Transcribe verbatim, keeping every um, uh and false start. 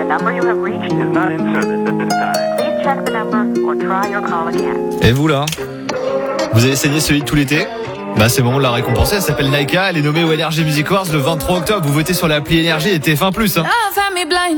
number you have reached is not in service at this time. Please check the number or try your call again. Et vous là, vous avez saigné ce hit tout l'été? Bah c'est bon, on l'a récompensée, elle s'appelle Naika, elle est nommée au Energy Music Awards le vingt-trois octobre. Vous votez sur l'appli Energy et T F un plus, hein.